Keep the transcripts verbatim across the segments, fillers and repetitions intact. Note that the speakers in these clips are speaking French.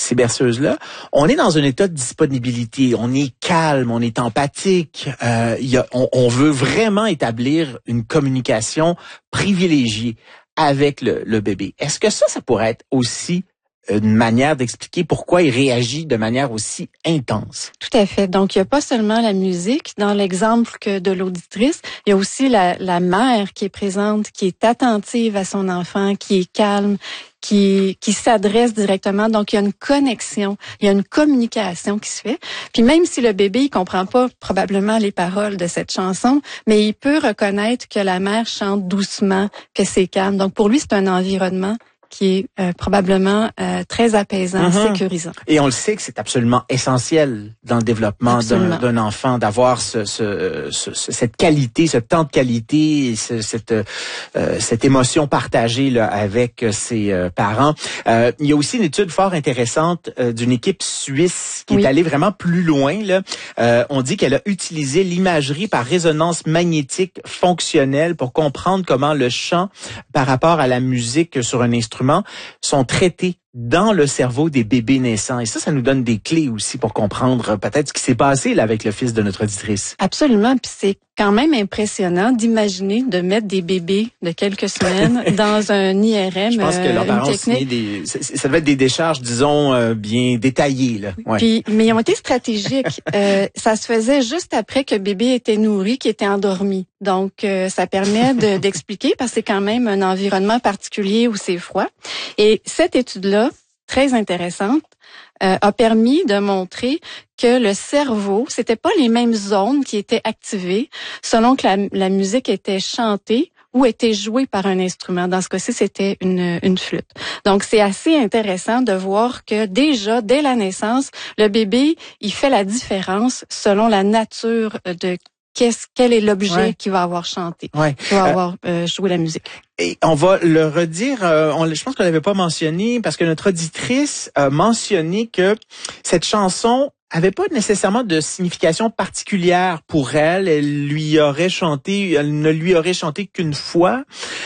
ces berceuses-là, on est dans un état de disponibilité, on est calme, on est empathique, euh, y a, on, on veut vraiment établir une communication privilégiée avec le, le bébé. Est-ce que ça, ça pourrait être aussi une manière d'expliquer pourquoi il réagit de manière aussi intense? Tout à fait. Donc, il n'y a pas seulement la musique. Dans l'exemple que de l'auditrice, il y a aussi la, la mère qui est présente, qui est attentive à son enfant, qui est calme, qui qui s'adresse directement. Donc, il y a une connexion, il y a une communication qui se fait. Puis même si le bébé il comprend pas probablement les paroles de cette chanson, mais il peut reconnaître que la mère chante doucement, que c'est calme. Donc, pour lui, c'est un environnement qui est euh, probablement euh, très apaisant, mm-hmm. sécurisant. Et on le sait que c'est absolument essentiel dans le développement d'un, d'un enfant d'avoir ce, ce, ce, cette qualité, ce temps de qualité, ce, cette, euh, cette émotion partagée là, avec ses euh, parents. Euh, il y a aussi une étude fort intéressante euh, d'une équipe suisse qui oui. est allée vraiment plus loin. Là. Euh, on dit qu'elle a utilisé l'imagerie par résonance magnétique fonctionnelle pour comprendre comment le chant par rapport à la musique sur un instrument sont traités dans le cerveau des bébés naissants. Et ça, ça nous donne des clés aussi pour comprendre peut-être ce qui s'est passé là avec le fils de notre auditrice. Absolument. Puis c'est quand même impressionnant d'imaginer de mettre des bébés de quelques semaines dans un I R M. Je pense que leurs parents ont signé des... Ça devait être des décharges, disons, euh, bien détaillées. Là. Ouais. Puis, mais ils ont été stratégiques. euh, ça se faisait juste après que bébé était nourri, qu'il était endormi. Donc, euh, ça permet de, d'expliquer parce que c'est quand même un environnement particulier où c'est froid. Et cette étude-là, très intéressante, euh, a permis de montrer que le cerveau, c'était pas les mêmes zones qui étaient activées selon que la, la musique était chantée ou était jouée par un instrument. Dans ce cas-ci, c'était une, une flûte. Donc, c'est assez intéressant de voir que déjà, dès la naissance, le bébé, il fait la différence selon la nature de Qu'est-ce, quel est l'objet ouais. qui va avoir chanté, ouais. qui va avoir euh, joué la musique. Et on va le redire, euh, on, je pense qu'on l'avait pas mentionné, parce que notre auditrice a mentionné que cette chanson avait pas nécessairement de signification particulière pour elle. Elle lui aurait chanté, elle ne lui aurait chanté qu'une fois.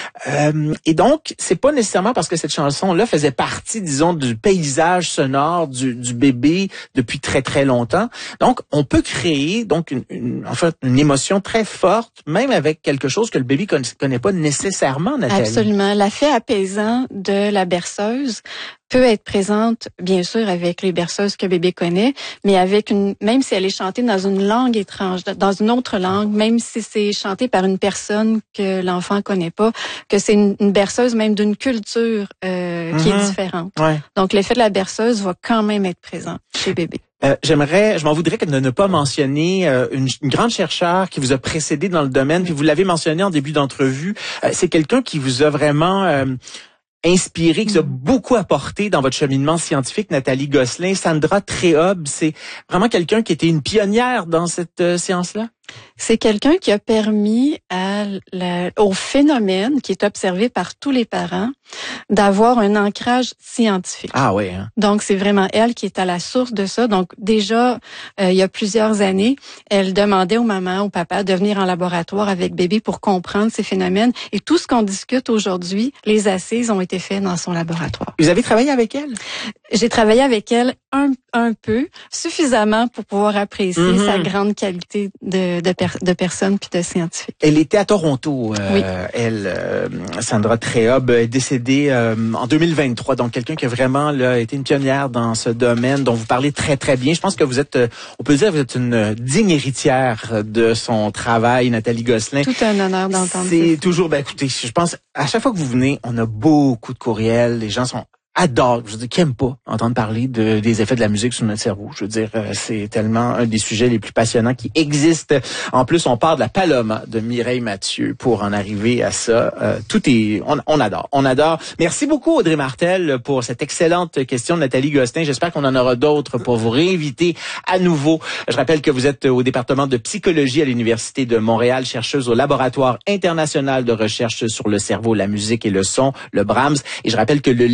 Euh, et donc, c'est pas nécessairement parce que cette chanson-là faisait partie, disons, du paysage sonore du, du bébé depuis très très longtemps. Donc, on peut créer donc une, une, en fait, une émotion très forte, même avec quelque chose que le bébé connaît, connaît pas nécessairement, Nathalie. Absolument. L'effet apaisant de la berceuse peut être présente, bien sûr, avec les berceuses que bébé connaît, mais avec une, même si elle est chantée dans une langue étrange, dans une autre langue, même si c'est chanté par une personne que l'enfant connaît pas, que c'est une, une berceuse même d'une culture euh, qui mm-hmm. est différente. Ouais. Donc, l'effet de la berceuse va quand même être présent chez bébé. Euh, j'aimerais, je m'en voudrais de ne pas mentionner euh, une, une grande chercheure qui vous a précédé dans le domaine, puis vous l'avez mentionné en début d'entrevue. Euh, c'est quelqu'un qui vous a vraiment euh, inspiré, qui vous a beaucoup apporté dans votre cheminement scientifique, Nathalie Gosselin. Sandra Trehob, c'est vraiment quelqu'un qui était une pionnière dans cette euh, science-là? C'est quelqu'un qui a permis à la, au phénomène qui est observé par tous les parents d'avoir un ancrage scientifique. Ah oui. Hein? Donc, c'est vraiment elle qui est à la source de ça. Donc, déjà, euh, il y a plusieurs années, elle demandait aux mamans, aux papas de venir en laboratoire avec bébé pour comprendre ces phénomènes. Et tout ce qu'on discute aujourd'hui, les assises ont été faites dans son laboratoire. Vous avez travaillé avec elle? J'ai travaillé avec elle un, un peu, suffisamment pour pouvoir apprécier mm-hmm. sa grande qualité de, de, per, de personne puis de scientifique. Elle était à Toronto, euh, oui. elle, euh, Sandra Trehob, est décédée euh, en deux mille vingt-trois. Donc, quelqu'un qui a vraiment là, été une pionnière dans ce domaine dont vous parlez très, très bien. Je pense que vous êtes, euh, on peut dire que vous êtes une digne héritière de son travail, Nathalie Gosselin. Tout un honneur d'entendre ça. C'est toujours, ben écoutez, je pense, à chaque fois que vous venez, on a beaucoup de courriels. Les gens sont adore, je veux dire, qui aime pas entendre parler de, des effets de la musique sur notre cerveau. Je veux dire, c'est tellement un des sujets les plus passionnants qui existent. En plus, on part de la Paloma de Mireille Mathieu pour en arriver à ça. Euh, tout est, on, on adore, on adore. Merci beaucoup, Audrey Martel, pour cette excellente question de Nathalie Gosselin. J'espère qu'on en aura d'autres pour vous réinviter à nouveau. Je rappelle que vous êtes au département de psychologie à l'Université de Montréal, chercheuse au Laboratoire international de recherche sur le cerveau, la musique et le son, le Brahms. Et je rappelle que le livre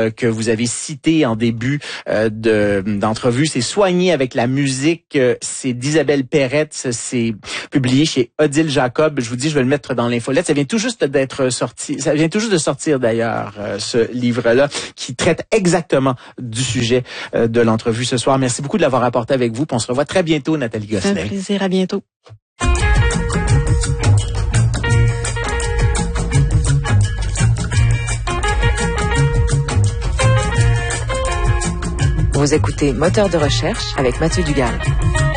livre que vous avez cité en début euh, de d'entrevue, c'est Soigner avec la musique. C'est d'Isabelle Perrette. C'est publié chez Odile Jacob. Je vous dis, je vais le mettre dans l'infolette. Ça vient tout juste d'être sorti. Ça vient tout juste de sortir d'ailleurs, euh, ce livre-là, qui traite exactement du sujet euh, de l'entrevue ce soir. Merci beaucoup de l'avoir apporté avec vous. Puis on se revoit très bientôt, Nathalie Gosselin. C'est un plaisir. À bientôt. Vous écoutez Moteur de recherche avec Mathieu Dugal.